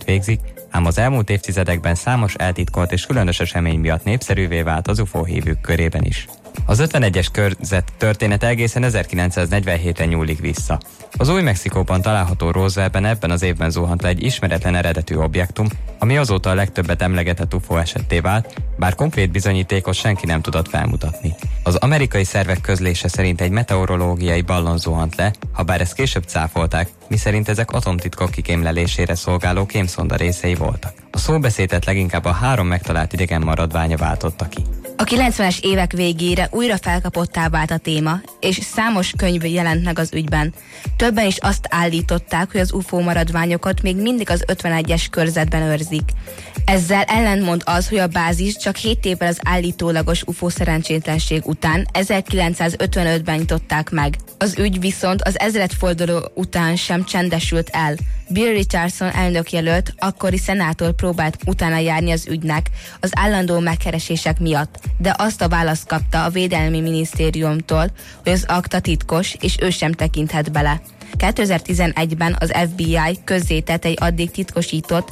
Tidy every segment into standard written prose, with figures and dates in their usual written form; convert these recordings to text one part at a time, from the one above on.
végzik, ám az elmúlt évtizedekben számos eltitkolt és különös esemény miatt népszerűvé vált az UFO hívők körében is. Az 51-es körzet történet egészen 1947-re nyúlik vissza. Az Új-Mexikóban található Roswellben ebben az évben zuhant le egy ismeretlen eredetű objektum, ami azóta a legtöbbet emlegetett UFO esetté vált, bár konkrét bizonyítékot senki nem tudott felmutatni. Az amerikai szervek közlése szerint egy meteorológiai ballon zuhant le, habár ezt később cáfolták, miszerint ezek atomtitkok kikémlelésére szolgáló kémszonda részei voltak. A szóbeszédet leginkább a 3 megtalált idegen maradványa váltotta ki. A 90-es évek végére újra felkapottá vált a téma, és számos könyv jelent meg az ügyben. Többen is azt állították, hogy az UFO maradványokat még mindig az 51-es körzetben őrzik. Ezzel ellentmond az, hogy a bázis csak 7 évvel az állítólagos UFO szerencsétlenség után 1955-ben nyitották meg. Az ügy viszont az ezredforduló után sem csendesült el. Bill Richardson elnökjelölt, akkori szenátor próbált utána járni az ügynek az állandó megkeresések miatt, de azt a választ kapta a Védelmi Minisztériumtól, hogy az akta titkos, és ő sem tekinthet bele. 2011-ben az FBI közzétett egy addig titkosított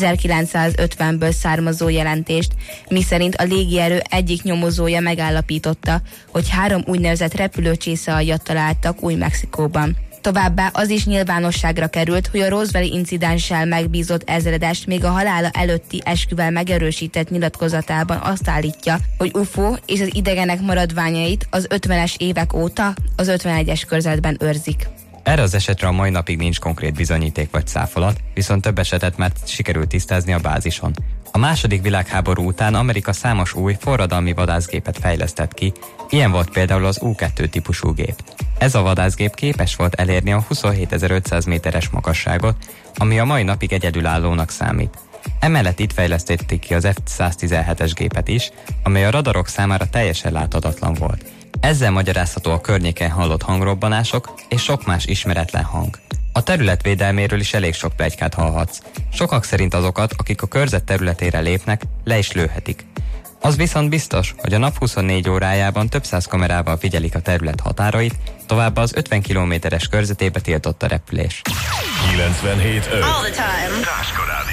1950-ből származó jelentést, miszerint a légierő egyik nyomozója megállapította, hogy 3 úgynevezett repülőcsészealjat találtak Új-Mexikóban. Továbbá az is nyilvánosságra került, hogy a Roswell incidenssel megbízott ezredes még a halála előtti esküvel megerősített nyilatkozatában azt állítja, hogy UFO és az idegenek maradványait az 50-es évek óta az 51-es körzetben őrzik. Erre az esetre a mai napig nincs konkrét bizonyíték vagy cáfolat, viszont több esetet már sikerült tisztázni a bázison. A II. Világháború után Amerika számos új forradalmi vadászgépet fejlesztett ki, ilyen volt például az U-2 típusú gép. Ez a vadászgép képes volt elérni a 27.500 méteres magasságot, ami a mai napig egyedülállónak számít. Emellett itt fejlesztették ki az F-117-es gépet is, amely a radarok számára teljesen láthatatlan volt. Ezzel magyarázható a környéken hallott hangrobbanások és sok más ismeretlen hang. A terület védelméről is elég sok pletykát hallhatsz. Sokak szerint azokat, akik a körzet területére lépnek, le is lőhetik. Az viszont biztos, hogy a nap 24 órájában több száz kamerával figyelik a terület határait, továbbá az 50 kilométeres körzetébe tiltott a repülés. 97.5